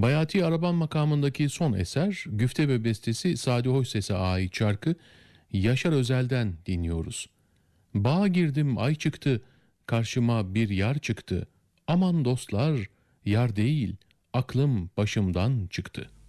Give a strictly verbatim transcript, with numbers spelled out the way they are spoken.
Bayati Araban makamındaki son eser, güfte ve bestesi Sadi Hoyses'e ait şarkı Yaşar Özel'den dinliyoruz. Bağa girdim ay çıktı, karşıma bir yar çıktı. Aman dostlar, yar değil, aklım başımdan çıktı.